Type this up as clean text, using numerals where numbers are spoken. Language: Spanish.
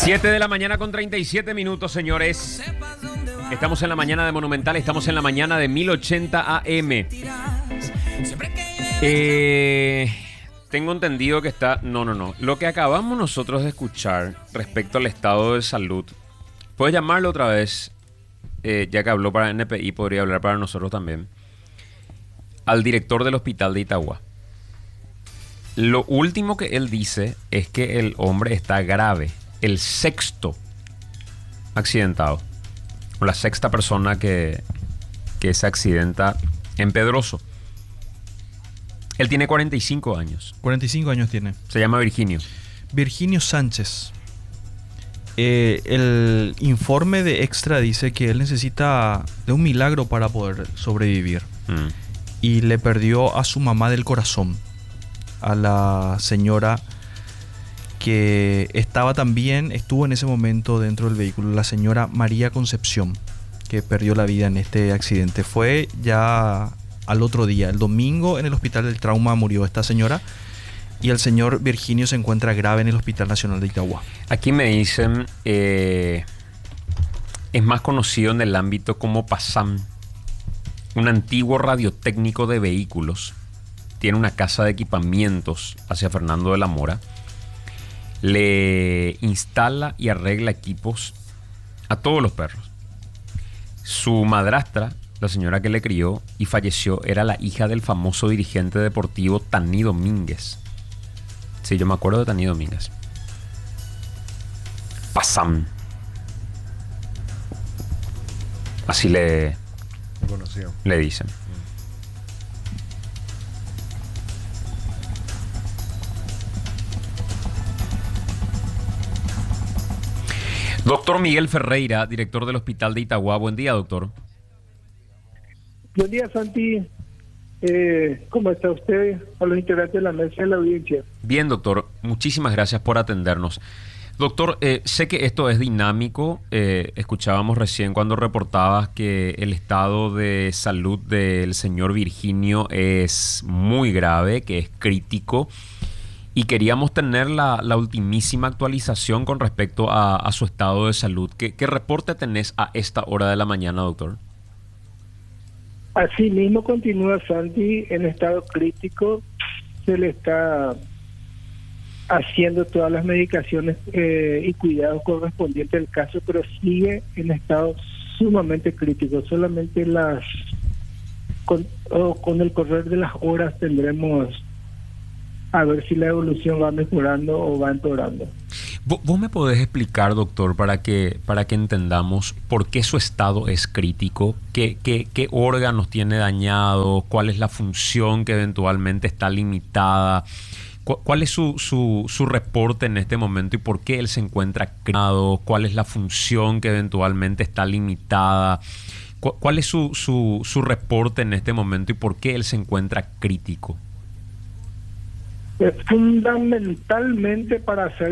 7 de la mañana con 37 minutos, señores. Estamos en la mañana de Monumental, estamos en la mañana de 1080 AM. Tengo entendido que está... No. Lo que acabamos nosotros de escuchar respecto al estado de salud, puedes llamarlo otra vez, ya que habló para NPI, podría hablar para nosotros también, al director del hospital de Itagua. Lo último que él dice es que el hombre está grave. El sexto accidentado, o la sexta persona que se accidenta en Pedroso. Él tiene 45 años. 45 años tiene. Se llama Virginio. Virginio Sánchez. El informe de Extra dice que él necesita de un milagro para poder sobrevivir. Y le perdió a su mamá del corazón, a la señora que estuvo en ese momento dentro del vehículo, la señora María Concepción, que perdió la vida en este accidente. Fue ya al otro día, el domingo, en el Hospital del Trauma murió esta señora, y el señor Virginio se encuentra grave en el Hospital Nacional de Itagua. Aquí me dicen, es más conocido en el ámbito como PASAM, un antiguo radiotécnico de vehículos. Tiene una casa de equipamientos hacia Fernando de la Mora. Le instala y arregla equipos a todos los perros. Su madrastra, la señora que le crió y falleció, era la hija del famoso dirigente deportivo Taní Domínguez. Sí, yo me acuerdo de Taní Domínguez. Pasam. Así le dicen. Doctor Miguel Ferreira, director del Hospital de Itagua. Buen día, doctor. Buen día, Santi. ¿Cómo está usted? A los integrantes de la mesa de la audiencia. Bien, doctor. Muchísimas gracias por atendernos. Doctor, sé que esto es dinámico. Escuchábamos recién cuando reportabas que el estado de salud del señor Virginio es muy grave, que es crítico. Y queríamos tener la ultimísima actualización con respecto a su estado de salud. ¿Qué reporte tenés a esta hora de la mañana, doctor? Así mismo continúa Santi en estado crítico. Se le está haciendo todas las medicaciones y cuidados correspondientes al caso, pero sigue en estado sumamente crítico. Solamente con el correr de las horas tendremos a ver si la evolución va mejorando o va empeorando. ¿Vos me podés explicar, doctor, para que entendamos por qué su estado es crítico? ¿Qué órganos tiene dañado? ¿Cuál es la función que eventualmente está limitada? ¿Cuál es su reporte en este momento y por qué él se encuentra crítico? ¿Cuál es la función que eventualmente está limitada? ¿Cuál es su reporte en este momento y por qué él se encuentra crítico? Fundamentalmente para hacer